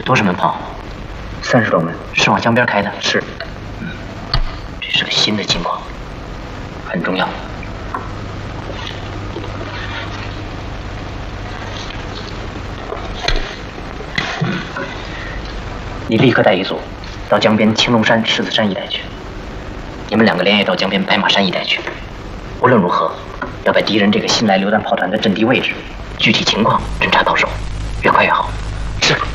多少门炮 ？30多门。 是往江边开的？ 是。 这是个新的情况，很重要。你立刻带一组到江边青龙山、狮子山一带去。你们2个连夜到江边白马山一带去。无论如何，要把敌人这个新来榴弹炮团的阵地位置、具体情况侦查到手，越快越好。 是。